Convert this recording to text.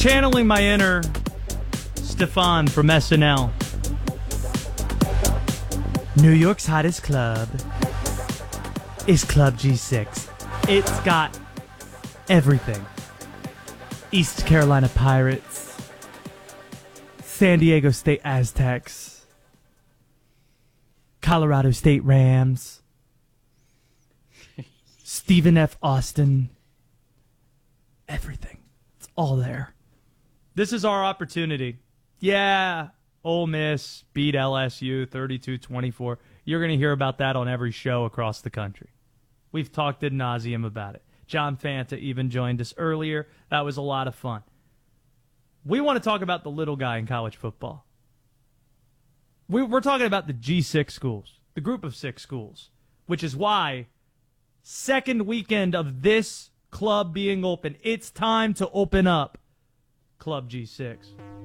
Channeling my inner Stefan from SNL. New York's hottest club is Club G6. It's got everything. East Carolina Pirates, San Diego State Aztecs, Colorado State Rams, Stephen F. Austin. Everything. It's all there. This is our opportunity. Yeah, Ole Miss beat LSU 32-24. You're going to hear about that on every show across the country. We've talked ad nauseum about it. John Fanta even joined us earlier. That was a lot of fun. We want to talk about the little guy in college football. We're talking about the G6 schools, the group of 6 schools, which is why second weekend of this club being open, it's time to open up Club G6.